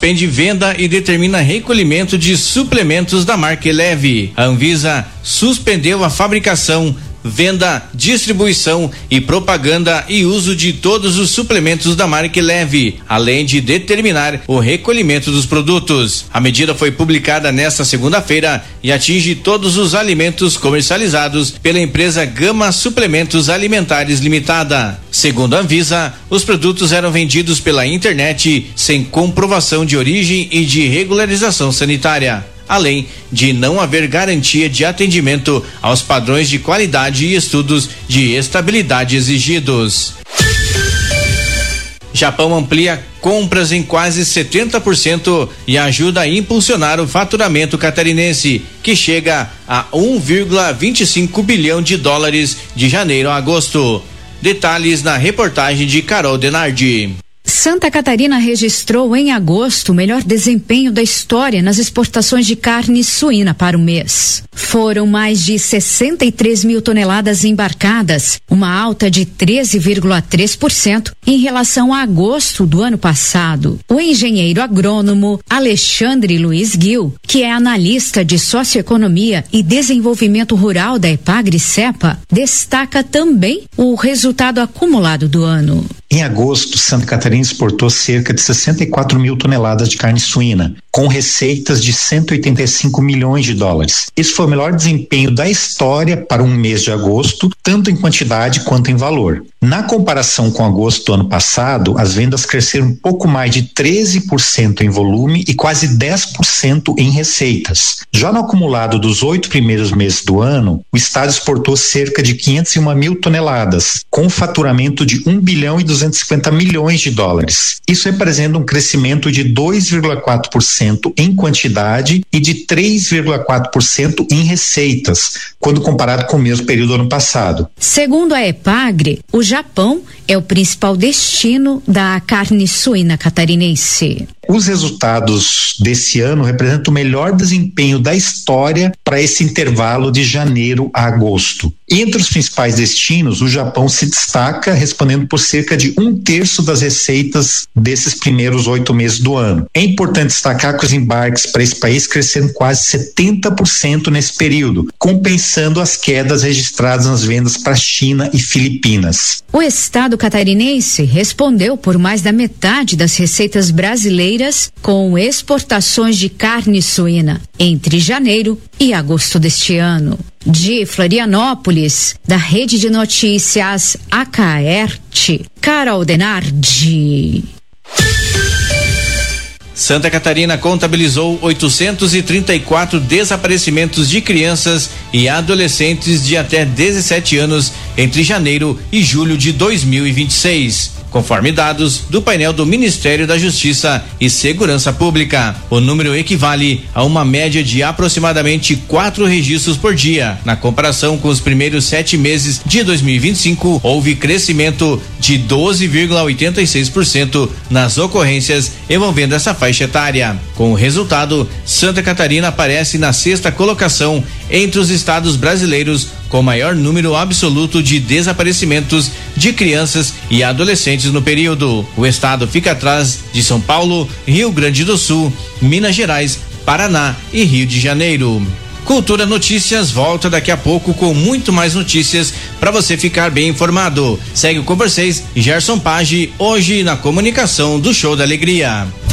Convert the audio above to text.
suspende venda e determina recolhimento de suplementos da marca Eleve. A Anvisa suspendeu a fabricação, venda, distribuição e propaganda e uso de todos os suplementos da marca Eleve, além de determinar o recolhimento dos produtos. A medida foi publicada nesta segunda-feira e atinge todos os alimentos comercializados pela empresa Gama Suplementos Alimentares Limitada. Segundo a Anvisa, os produtos eram vendidos pela internet sem comprovação de origem e de regularização sanitária, além de não haver garantia de atendimento aos padrões de qualidade e estudos de estabilidade exigidos. Japão amplia compras em quase 70% e ajuda a impulsionar o faturamento catarinense, que chega a 1,25 bilhão de dólares de janeiro a agosto. Detalhes na reportagem de Carol Denardi. Santa Catarina registrou em agosto o melhor desempenho da história nas exportações de carne suína para o mês. Foram mais de 63 mil toneladas embarcadas, uma alta de 13,3% em relação a agosto do ano passado. O engenheiro agrônomo Alexandre Luiz Gil, que é analista de socioeconomia e desenvolvimento rural da Epagri-Cepa, destaca também o resultado acumulado do ano. Em agosto, Santa Catarina exportou cerca de 64 mil toneladas de carne suína, com receitas de 185 milhões de dólares. Esse foi o melhor desempenho da história para um mês de agosto, tanto em quantidade quanto em valor. Na comparação com agosto do ano passado, as vendas cresceram um pouco mais de 13% em volume e quase 10% em receitas. Já no acumulado dos 8 primeiros meses do ano, o estado exportou cerca de 501 mil toneladas, com um faturamento de 1 bilhão e 250 milhões de dólares. Isso representa um crescimento de 2,4% em quantidade e de 3,4% em receitas, quando comparado com o mesmo período do ano passado. Segundo a Epagri, o Japão é o principal destino da carne suína catarinense. Os resultados desse ano representam o melhor desempenho da história para esse intervalo de janeiro a agosto. Entre os principais destinos, o Japão se destaca, respondendo por cerca de 1/3 das receitas desses primeiros 8 meses do ano. É importante destacar que os embarques para esse país cresceram quase 70% nesse período, compensando as quedas registradas nas vendas para China e Filipinas. O estado catarinense respondeu por mais da metade das receitas brasileiras com exportações de carne suína entre janeiro e agosto deste ano. De Florianópolis, da Rede de Notícias Acaerte, Carol Denardi. Santa Catarina contabilizou 834 desaparecimentos de crianças e adolescentes de até 17 anos entre janeiro e julho de 2026. Conforme dados do painel do Ministério da Justiça e Segurança Pública, o número equivale a uma média de aproximadamente 4 registros por dia. Na comparação com os primeiros 7 meses de 2025, houve crescimento de 12,86% nas ocorrências envolvendo essa faixa etária. Com o resultado, Santa Catarina aparece na 6ª colocação entre os estados brasileiros com maior número absoluto de desaparecimentos de crianças e adolescentes no período. O estado fica atrás de São Paulo, Rio Grande do Sul, Minas Gerais, Paraná e Rio de Janeiro. Cultura Notícias volta daqui a pouco com muito mais notícias para você ficar bem informado. Segue com vocês Gerson Page, hoje na comunicação do Show da Alegria.